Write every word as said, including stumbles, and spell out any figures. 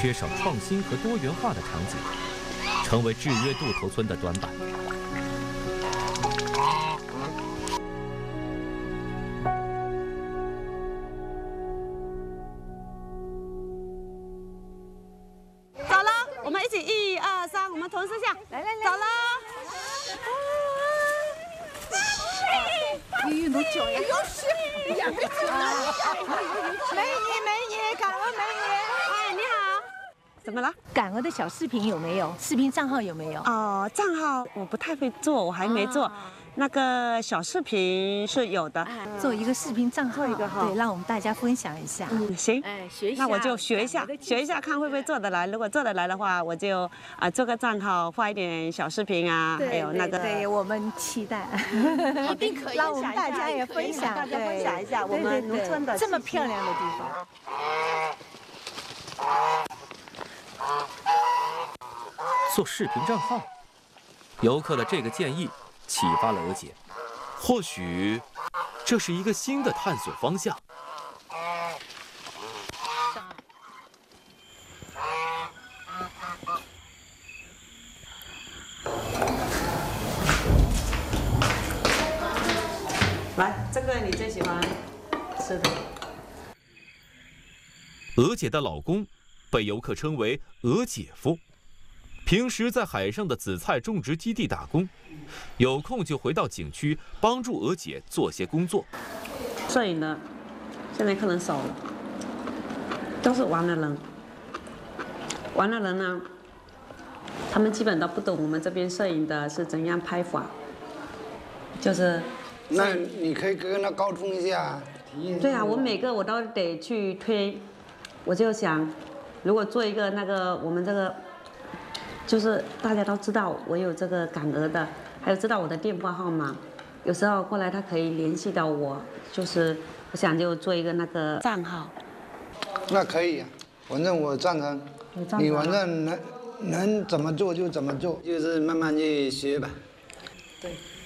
缺少创新和多元化的场景，成为制约渡头村的短板。 走了，我们一起一二三，我们同时下，来来来，走了。 运动脚呀！有事，两个字啊！ 美女，美女，感恩美女。哎，你好。怎么了？ 感恩的小视频有没有？视频账号有没有？ 哦，账号我不太会做，我还没做。那个小视频是有的， 做一个视频账号， 做一个哈， 对，让我们大家分享一下。 嗯，行， 哎，学一下。 那我就学一下，学一下看会不会做得来。如果做得来的话，我就啊做个账号，发一点小视频啊，还有那个。 对，我们期待， 一定可以。 让我们大家也分享， 大家分享一下我们农村的这么漂亮的地方。做视频账号，游客的这个建议启发了娥姐，或许这是一个新的探索方向。 来，这个你最喜欢吃的。 娥姐的老公被游客称为娥姐夫，平时在海上的紫菜种植基地打工，有空就回到景区帮助娥姐做些工作。 摄影的现在可能少了，都是玩的人。玩的人呢，他们基本都不懂我们这边摄影的是怎样拍法，就是。 那你可以跟他沟通一下。 对啊，我每个我都得去推，我就想，如果做一个那个我们这个，就是大家都知道我有这个感鹅的，还有知道我的电话号码，有时候过来他可以联系到我，就是我想就做一个那个账号。 那可以，反正我赞成。你反正能能怎么做就怎么做，就是慢慢去学吧。 对。